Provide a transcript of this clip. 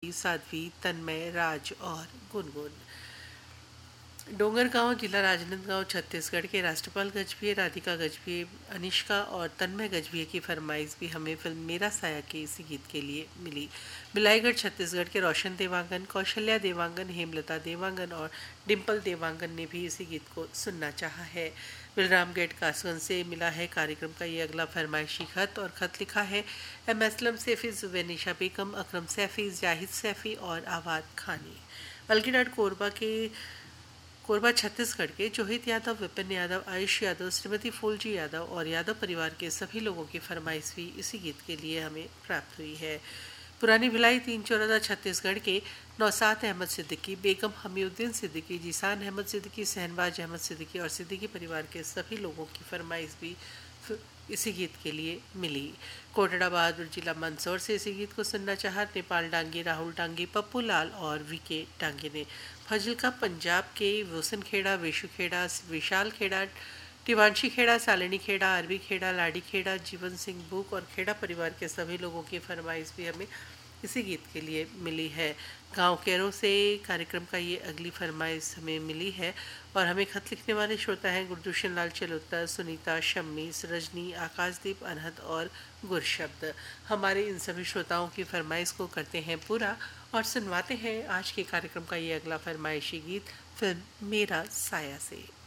ज्योति, साध्वी, तन्मय, राज और गुनगुन। डोंगरगांव, जिला राजनांदगांव, छत्तीसगढ़ के राष्ट्रपाल गजभिये, राधिका गजभिये, अनिष्का और तन्मय गजभिये की फरमाइश भी हमें फिल्म मेरा साया के इसी गीत के लिए मिली। बिलाईगढ़, छत्तीसगढ़ के रोशन देवांगन, कौशल्या देवांगन, हेमलता देवांगन और डिम्पल देवांगन ने भी इसी गीत को सुनना चाहा है। बलरामगढ़ कासगंज से मिला है कार्यक्रम का ये अगला फरमाइशी खत और खत लिखा है एम असलम सैफी, जुबैनिशा बेगम, अकरम सैफी, जाहिद सैफी और आवाद खानी। अलगीडाट कोरबा छत्तीसगढ़ के जोहित यादव, विपिन यादव, आयुष यादव, श्रीमती फूलजी यादव और यादव परिवार के सभी लोगों की फरमाइश भी इसी गीत के लिए हमें प्राप्त हुई है। पुरानी भिलाई, 3 चौरादा, छत्तीसगढ़ के नौसात अहमद सिद्दीकी, बेगम हमीउद्दीन सिद्दीकी, जीसान अहमद सिद्दीकी, सहनबाज अहमद सिद्दीकी और सिद्दीकी परिवार के सभी लोगों की फरमाइश भी इसी गीत के लिए मिली। कोटड़ा बहादुर, जिला मंदसौर से इसी गीत को सुनना चाहा नेपाल डांगी, राहुल डांगी, पप्पू लाल और वीके डांगी ने। फजलका, पंजाब के वोसन खेड़ा, वेशु खेड़ा, विशाल खेड़ा, टिवांशी खेड़ा, सालिनी खेड़ा, अरबी खेड़ा, लाडी खेड़ा, जीवन सिंह बुक और खेड़ा परिवार के सभी लोगों की फरमाइश भी हमें इसी गीत के लिए मिली है। गांव कैरो से कार्यक्रम का ये अगली फरमाइश हमें मिली है और हमें खत लिखने वाले श्रोता हैं गुरदूषण लाल चलोत्तर, सुनीता, शम्मी, रजनी, आकाशदीप, अनहद और गुरशब्द। हमारे इन सभी श्रोताओं की फरमाइश को करते हैं पूरा और सुनवाते हैं आज के कार्यक्रम का ये अगला फरमाइशी गीत फिल्म मेरा साया से।